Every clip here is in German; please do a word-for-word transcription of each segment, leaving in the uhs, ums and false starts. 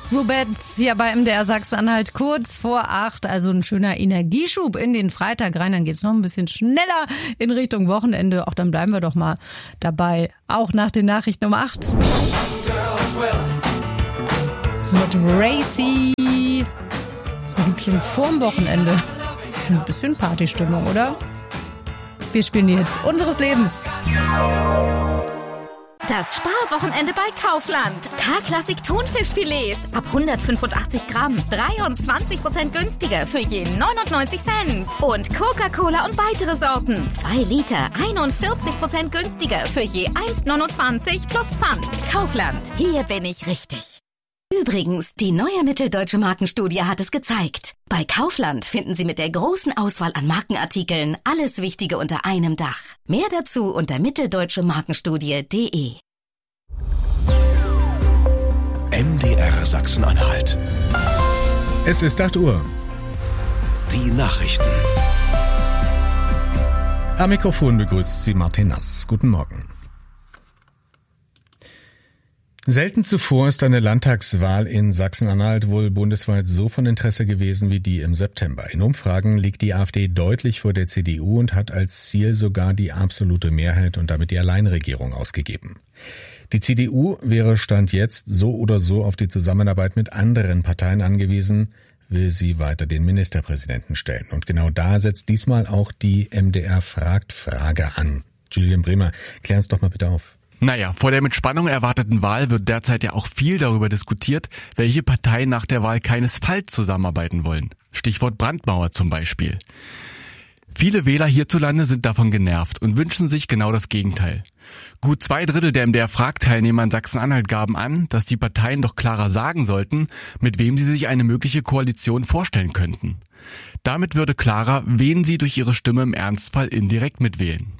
Rubetz hier bei M D R Sachsen-Anhalt kurz vor acht. Also ein schöner Energieschub in den Freitag rein. Dann geht's noch ein bisschen schneller in Richtung Wochenende. Auch dann bleiben wir doch mal dabei. Auch nach den Nachrichten um acht. Mit Racy. Das gibt's schon vorm Wochenende. Ein bisschen Partystimmung, oder? Wir spielen die Hits unseres Lebens. Das Sparwochenende bei Kaufland. K-Klassik Thunfischfilets ab hundertfünfundachtzig Gramm. dreiundzwanzig Prozent günstiger für je neunundneunzig Cent. Und Coca-Cola und weitere Sorten. zwei Liter, einundvierzig Prozent günstiger für je eins neunundzwanzig plus Pfand. Kaufland, hier bin ich richtig. Übrigens, die neue Mitteldeutsche Markenstudie hat es gezeigt. Bei Kaufland finden Sie mit der großen Auswahl an Markenartikeln alles Wichtige unter einem Dach. Mehr dazu unter mitteldeutsche markenstudie punkt de. M D R Sachsen-Anhalt. Es ist acht Uhr. Die Nachrichten. Am Mikrofon begrüßt Sie Martin Nass. Guten Morgen. Selten zuvor ist eine Landtagswahl in Sachsen-Anhalt wohl bundesweit so von Interesse gewesen wie die im September. In Umfragen liegt die AfD deutlich vor der C D U und hat als Ziel sogar die absolute Mehrheit und damit die Alleinregierung ausgegeben. Die C D U wäre Stand jetzt so oder so auf die Zusammenarbeit mit anderen Parteien angewiesen, will sie weiter den Ministerpräsidenten stellen. Und genau da setzt diesmal auch die M D R fragt Frage an. Julian Bremer, klär uns doch mal bitte auf. Naja, vor der mit Spannung erwarteten Wahl wird derzeit ja auch viel darüber diskutiert, welche Parteien nach der Wahl keinesfalls zusammenarbeiten wollen. Stichwort Brandmauer zum Beispiel. Viele Wähler hierzulande sind davon genervt und wünschen sich genau das Gegenteil. Gut zwei Drittel der M D R-Frag-Teilnehmer in Sachsen-Anhalt gaben an, dass die Parteien doch klarer sagen sollten, mit wem sie sich eine mögliche Koalition vorstellen könnten. Damit würde klarer, wen sie durch ihre Stimme im Ernstfall indirekt mitwählen.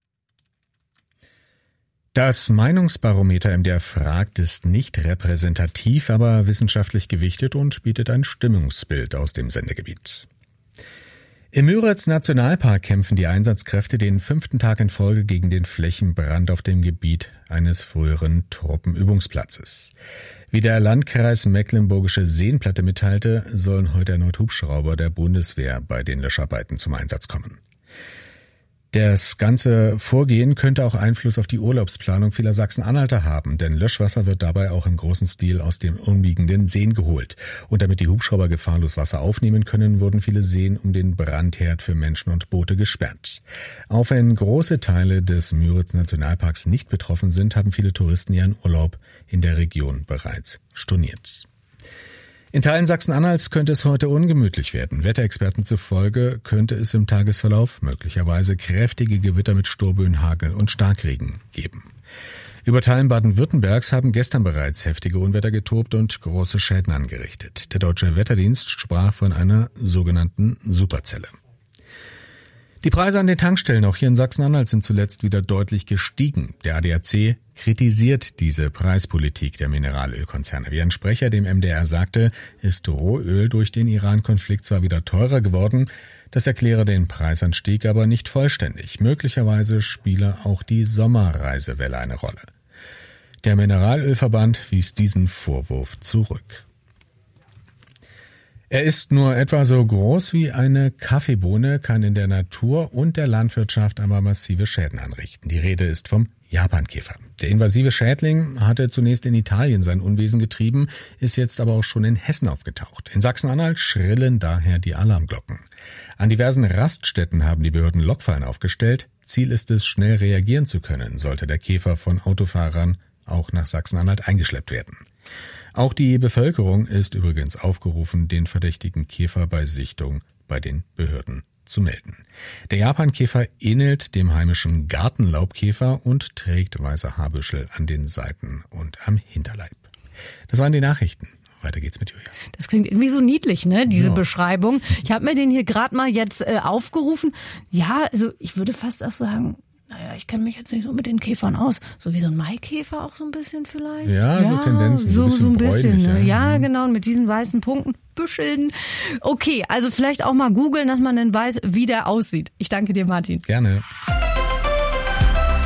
Das Meinungsbarometer M D R fragt ist nicht repräsentativ, aber wissenschaftlich gewichtet und bietet ein Stimmungsbild aus dem Sendegebiet. Im Müritz-Nationalpark kämpfen die Einsatzkräfte den fünften Tag in Folge gegen den Flächenbrand auf dem Gebiet eines früheren Truppenübungsplatzes. Wie der Landkreis Mecklenburgische Seenplatte mitteilte, sollen heute erneut Hubschrauber der Bundeswehr bei den Löscharbeiten zum Einsatz kommen. Das ganze Vorgehen könnte auch Einfluss auf die Urlaubsplanung vieler Sachsen-Anhalter haben, denn Löschwasser wird dabei auch im großen Stil aus den umliegenden Seen geholt. Und damit die Hubschrauber gefahrlos Wasser aufnehmen können, wurden viele Seen um den Brandherd für Menschen und Boote gesperrt. Auch wenn große Teile des Müritz-Nationalparks nicht betroffen sind, haben viele Touristen ihren Urlaub in der Region bereits storniert. In Teilen Sachsen-Anhalts könnte es heute ungemütlich werden. Wetterexperten zufolge könnte es im Tagesverlauf möglicherweise kräftige Gewitter mit Sturböen, Hagel und Starkregen geben. Über Teilen Baden-Württembergs haben gestern bereits heftige Unwetter getobt und große Schäden angerichtet. Der Deutsche Wetterdienst sprach von einer sogenannten Superzelle. Die Preise an den Tankstellen auch hier in Sachsen-Anhalt sind zuletzt wieder deutlich gestiegen. Der A D A C kritisiert diese Preispolitik der Mineralölkonzerne. Wie ein Sprecher dem M D R sagte, ist Rohöl durch den Iran-Konflikt zwar wieder teurer geworden, das erkläre den Preisanstieg aber nicht vollständig. Möglicherweise spiele auch die Sommerreisewelle eine Rolle. Der Mineralölverband wies diesen Vorwurf zurück. Er ist nur etwa so groß wie eine Kaffeebohne, kann in der Natur und der Landwirtschaft aber massive Schäden anrichten. Die Rede ist vom Japankäfer. Der invasive Schädling hatte zunächst in Italien sein Unwesen getrieben, ist jetzt aber auch schon in Hessen aufgetaucht. In Sachsen-Anhalt schrillen daher die Alarmglocken. An diversen Raststätten haben die Behörden Lockfallen aufgestellt. Ziel ist es, schnell reagieren zu können, sollte der Käfer von Autofahrern auch nach Sachsen-Anhalt eingeschleppt werden. Auch die Bevölkerung ist übrigens aufgerufen, den verdächtigen Käfer bei Sichtung bei den Behörden zu melden. Der Japankäfer ähnelt dem heimischen Gartenlaubkäfer und trägt weiße Haarbüschel an den Seiten und am Hinterleib. Das waren die Nachrichten. Weiter geht's mit Julia. Das klingt irgendwie so niedlich, ne, diese ja. Beschreibung. Ich habe mir den hier gerade mal jetzt äh, aufgerufen. Ja, also ich würde fast auch sagen, naja, ich kenne mich jetzt nicht so mit den Käfern aus. So wie so ein Maikäfer auch so ein bisschen vielleicht. Ja, ja so Tendenzen. So, so ein bisschen, so ein bisschen ne? ja. ja, genau, mit diesen weißen Punkten, Büscheln. Okay, also vielleicht auch mal googeln, dass man dann weiß, wie der aussieht. Ich danke dir, Martin. Gerne.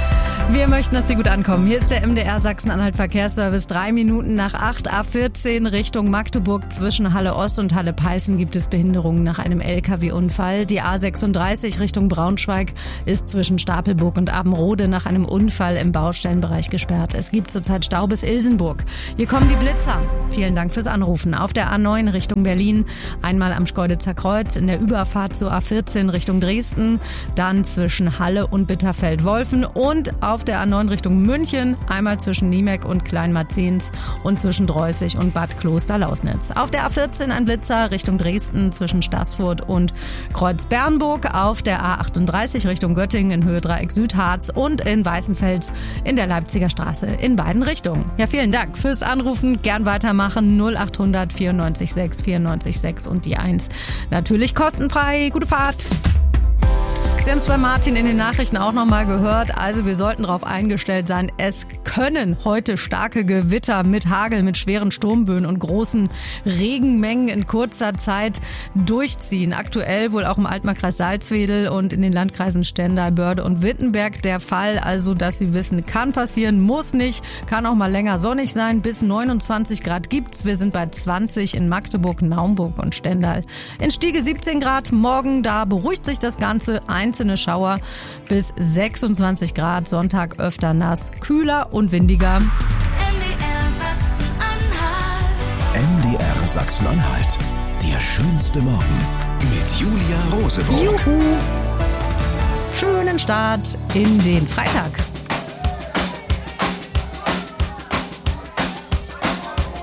Wir möchten, dass Sie gut ankommen. Hier ist der M D R Sachsen-Anhalt Verkehrsservice. Drei Minuten nach acht, A vierzehn Richtung Magdeburg. Zwischen Halle Ost und Halle Peißen gibt es Behinderungen nach einem L K W-Unfall. Die A sechsunddreißig Richtung Braunschweig ist zwischen Stapelburg und Abenrode nach einem Unfall im Baustellenbereich gesperrt. Es gibt zurzeit Stau bis Ilsenburg. Hier kommen die Blitzer. Vielen Dank fürs Anrufen. Auf der A neun Richtung Berlin, einmal am Schkeuditzer Kreuz, in der Überfahrt zur A vierzehn Richtung Dresden, dann zwischen Halle und Bitterfeld-Wolfen und auf der A neun Richtung München, einmal zwischen Niemek und Kleinmarzens und zwischen Dreußig und Bad Kloster-Lausnitz. Auf der A vierzehn ein Blitzer Richtung Dresden zwischen Staßfurt und Kreuz-Bernburg, auf der A achtunddreißig Richtung Göttingen in Höhe Dreieck Südharz und in Weißenfels in der Leipziger Straße in beiden Richtungen. Ja, vielen Dank fürs Anrufen. Gern weitermachen. null achthundert vierundneunzig sechs vierundneunzig sechs und die eins. Natürlich kostenfrei. Gute Fahrt. Sie haben es bei Martin in den Nachrichten auch nochmal gehört. Also wir sollten darauf eingestellt sein, es können heute starke Gewitter mit Hagel, mit schweren Sturmböen und großen Regenmengen in kurzer Zeit durchziehen. Aktuell wohl auch im Altmarkkreis Salzwedel und in den Landkreisen Stendal, Börde und Wittenberg der Fall. Also, dass Sie wissen, kann passieren, muss nicht, kann auch mal länger sonnig sein. Bis neunundzwanzig Grad gibt's. Wir sind bei zwanzig in Magdeburg, Naumburg und Stendal. In Stiege siebzehn Grad. Morgen, da beruhigt sich das Ganze. Einzelne Schauer bis sechsundzwanzig Grad. Sonntag öfter nass, kühler und windiger. M D R Sachsen-Anhalt. Der schönste Morgen mit Julia Roseburg. Juhu! Schönen Start in den Freitag.